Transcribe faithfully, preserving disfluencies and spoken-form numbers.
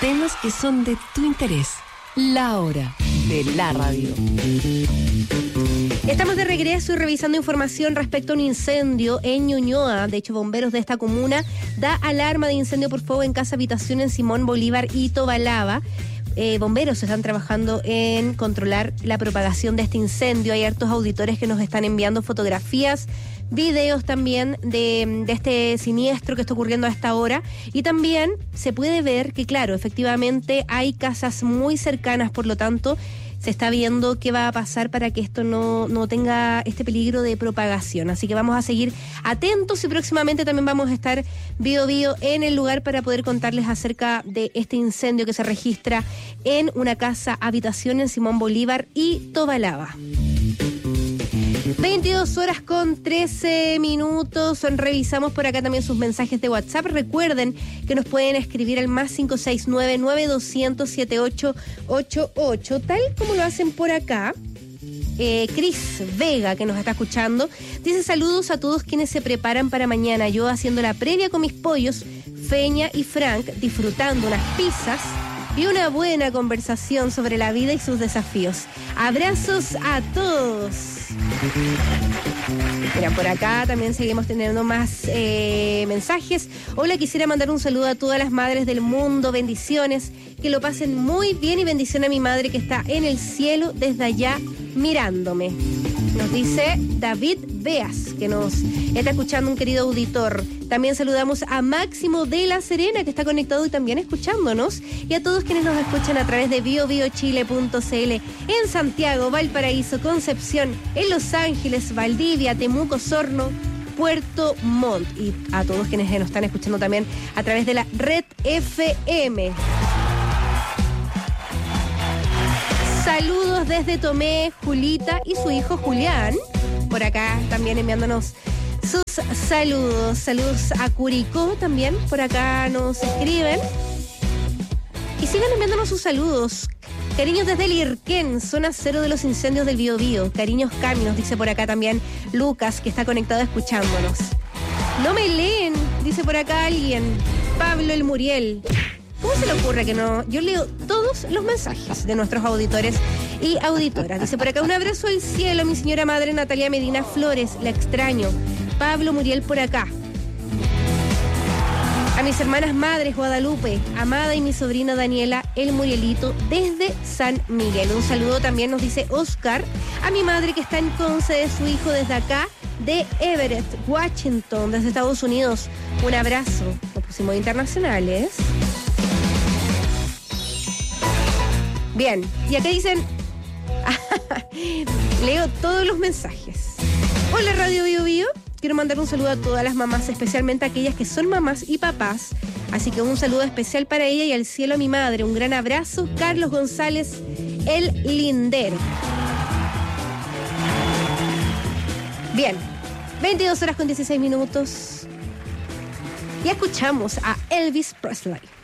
Temas que son de tu interés. La hora de la radio. Estamos de regreso y revisando información respecto a un incendio en Ñuñoa. De hecho, bomberos de esta comuna da alarma de incendio por fuego en casa habitación en Simón Bolívar y Tobalaba. Eh, bomberos están trabajando en controlar la propagación de este incendio. Hay hartos auditores que nos están enviando fotografías, videos también de, de este siniestro que está ocurriendo a esta hora. Y también se puede ver que, claro, efectivamente hay casas muy cercanas, por lo tanto se está viendo qué va a pasar para que esto no, no tenga este peligro de propagación. Así que vamos a seguir atentos y próximamente también vamos a estar bio bio en el lugar para poder contarles acerca de este incendio que se registra en una casa habitación en Simón Bolívar y Tobalaba. veintidós horas con trece minutos. Revisamos por acá también sus mensajes de WhatsApp. Recuerden que nos pueden escribir al más cinco seis nueve, nueve dos cero cero, siete ocho ocho ocho, tal como lo hacen por acá. Eh, Cris Vega, que nos está escuchando, dice: saludos a todos quienes se preparan para mañana. Yo haciendo la previa con mis pollos, Feña y Frank, disfrutando unas pizzas y una buena conversación sobre la vida y sus desafíos. Abrazos a todos. Mira, por acá también seguimos teniendo más eh, mensajes. Hola, quisiera mandar un saludo a todas las madres del mundo. Bendiciones, que lo pasen muy bien, y bendición a mi madre que está en el cielo desde allá mirándome. Nos dice David Beas, que nos está escuchando, un querido auditor. También saludamos a Máximo de La Serena, que está conectado y también escuchándonos, y a todos quienes nos escuchan a través de bio bio chile punto c l en Santiago, Valparaíso, Concepción, en Los Ángeles, Valdivia, Temuco, Osorno, Puerto Montt, y a todos quienes nos están escuchando también a través de la Red F M. Saludos desde Tomé, Julita y su hijo Julián, por acá también enviándonos sus saludos. Saludos a Curicó también, por acá nos escriben. Y sigan enviándonos sus saludos. Cariños desde Lirquén, zona cero de los incendios del Biobío. Cariños Cami, nos dice por acá también Lucas, que está conectado escuchándonos. No me leen, dice por acá alguien. Pablo el Muriel. ¿Cómo se le ocurre que no? Yo leo todos los mensajes de nuestros auditores y auditoras. Dice por acá: un abrazo al cielo, mi señora madre Natalia Medina Flores, la extraño. Pablo Muriel por acá. A mis hermanas madres Guadalupe, Amada, y mi sobrina Daniela, el Murielito, desde San Miguel. Un saludo también, nos dice Oscar, a mi madre que está en Conce de su hijo desde acá, de Everett, Washington, desde Estados Unidos. Un abrazo. Nos pusimos internacionales. Bien, y acá dicen, leo todos los mensajes. Hola Radio Bio Bio, quiero mandar un saludo a todas las mamás, especialmente a aquellas que son mamás y papás. Así que un saludo especial para ella y al cielo a mi madre. Un gran abrazo, Carlos González, el Lindero. Bien, veintidós horas con dieciséis minutos. Y escuchamos a Elvis Presley.